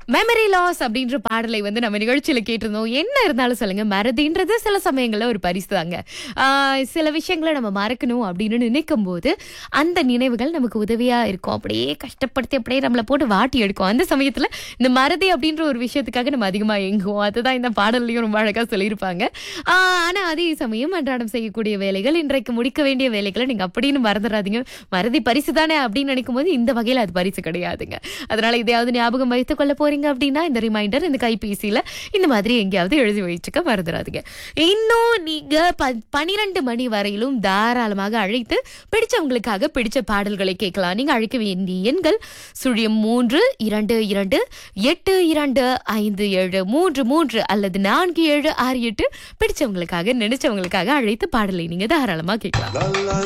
Memory loss அப்படின்ற பாடலை நம்ம நிகழ்ச்சியில கேட்டிருந்தோம். என்ன இருந்தாலும் சொல்லுங்க, மறதின்றது சில சமயங்கள்ல ஒரு பரிசு தாங்க. சில விஷயங்களை நம்ம மறக்கணும் அப்படின்னு நினைக்கும் போது அந்த நினைவுகள் நமக்கு உதவியா இருக்கும். அப்படியே கஷ்டப்படுத்தி அப்படியே நம்மளை போட்டு வாட்டி எடுக்கும். அந்த சமயத்துல இந்த மறதி அப்படின்ற ஒரு விஷயத்துக்காக நம்ம அதிகமா ஏங்குவோம். அதுதான் இந்த பாடல்லையும் ரொம்ப அழகா சொல்லியிருப்பாங்க. ஆனா அதே சமயம் அன்றாடம் செய்யக்கூடிய வேலைகள், இன்றைக்கு முடிக்க வேண்டிய வேலைகளை நீங்க அப்படின்னு மறந்துடாதீங்க. மறதி பரிசு தானே அப்படின்னு நினைக்கும் போது இந்த வகையில அது பரிசு கிடையாதுங்க. அதனால இதையாவது ஞாபகம் வைத்துக் கொள்ள போறீங்க அப்படின்னா இந்த ரிமைண்டர் இந்த கைபேசியில இந்த மாதிரி எங்கேயாவது எழுதி வச்சுக்க மறந்துடாதீங்க. இன்னும் நீங்க 12 மணி வரையிலும் தாராளமாக அழைத்து பிடிச்சவங்களுக்காக பிடிச்ச பாடல்களை கேட்கலாம். நீங்க அழைக்க வேண்டிய எண்கள் 0322825733 அல்லது 4768. பிடிச்சவங்களுக்காக நினைச்சவங்களுக்காக அழைத்து பாடலை நீங்க தாராளமா கேட்கலாம்.